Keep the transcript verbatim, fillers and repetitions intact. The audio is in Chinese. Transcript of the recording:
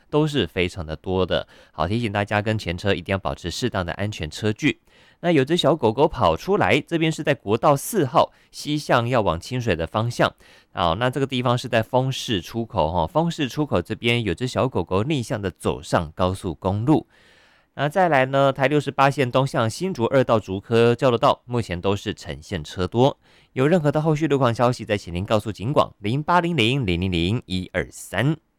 都是非常的多的。好，提醒大家跟前车一定要保持适当的安全车距。那有只小狗狗跑出来，这边是在国道四号西向要往清水的方向。好，那这个地方是在丰市出口哈，丰市出口这边有只小狗狗逆向的走上高速公路。那再来呢，台六十八线东向新竹二道竹科交流道，目前都是呈现车多。有任何的后续路况消息，再请您告诉警广零八零零零零零一二三。